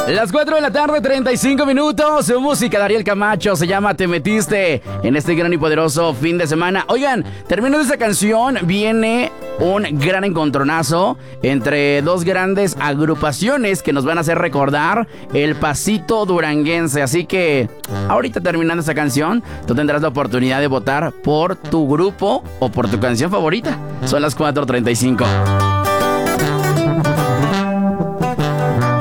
Las 4 de la tarde, 35 minutos. Su música, Dariel Camacho, se llama Te Metiste en este gran y poderoso fin de semana. Oigan, terminando esta canción, viene un gran encontronazo entre dos grandes agrupaciones que nos van a hacer recordar el pasito duranguense. Así que, ahorita terminando esta canción, tú tendrás la oportunidad de votar por tu grupo o por tu canción favorita. Son las 4:35.